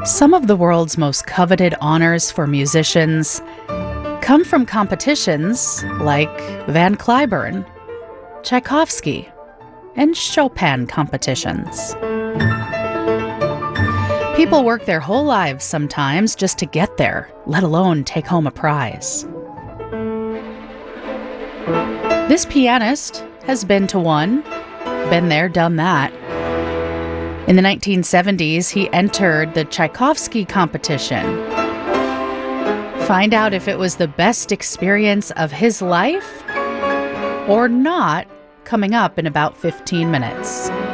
Some of the world's most coveted honors for musicians come from competitions like Van Cliburn, Tchaikovsky, and Chopin competitions. People work their whole lives sometimes just to get there, let alone take home a prize. This pianist has been to one, been there, done that. In the 1970s, he entered the Tchaikovsky competition. Find out if it was the best experience of his life or not, coming up in about 15 minutes.